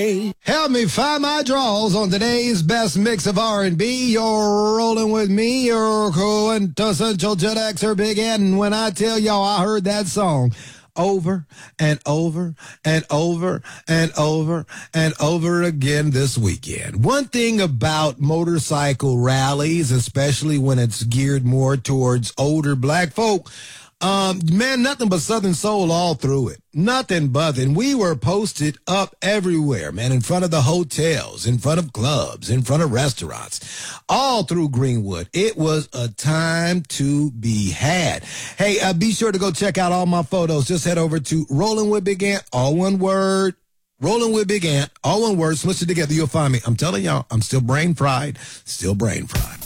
Help me find my draws on today's best mix of R&B. You're rolling with me, your quintessential Gen Xer Big N. When I tell y'all I heard that song over and over and over and over and over again this weekend. One thing about motorcycle rallies, especially when it's geared more towards older black folk, man, nothing but Southern soul all through it. Nothing but. And we were posted up everywhere, man, in front of the hotels, in front of clubs, in front of restaurants, all through Greenwood. It was a time to be had. Hey, be sure to go check out all my photos. Just head over to Rolling with Big Ant, all one word. Rolling with Big Ant, all one word. Switch it together. You'll find me. I'm telling y'all, I'm still brain fried. Still brain fried.